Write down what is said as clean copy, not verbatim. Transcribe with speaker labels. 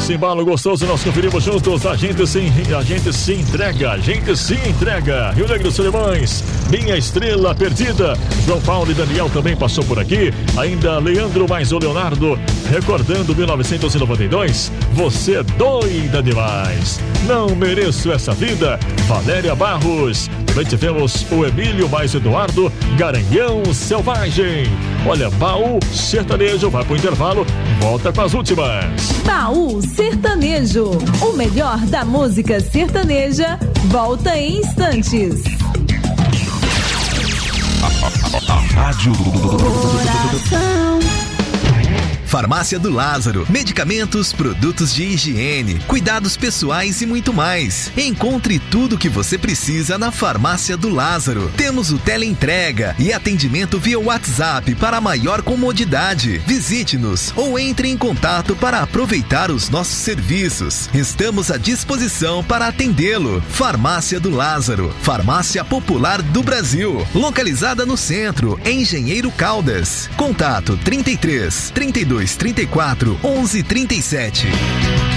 Speaker 1: Esse embalo gostoso nós conferimos juntos. A gente se entrega. Rio Negro Solimões, Minha Estrela Perdida. João Paulo e Daniel também passou por aqui. Ainda Leandro mais o Leonardo, recordando 1992. Você é doida demais. Não mereço essa vida. Valéria Barros. Também tivemos o Emílio mais Eduardo, Garanhão Selvagem. Olha, Baú Sertanejo vai pro intervalo, volta com as últimas.
Speaker 2: Baú Sertanejo, o melhor da música sertaneja, volta em instantes.
Speaker 3: Rádio
Speaker 2: Coração.
Speaker 3: Farmácia do Lázaro, medicamentos, produtos de higiene, cuidados pessoais e muito mais. Encontre tudo o que você precisa na Farmácia do Lázaro. Temos o teleentrega e atendimento via WhatsApp para maior comodidade. Visite-nos ou entre em contato para aproveitar os nossos serviços. Estamos à disposição para atendê-lo. Farmácia do Lázaro, farmácia popular do Brasil, localizada no centro, em Engenheiro Caldas. Contato 33 32 34 11 37.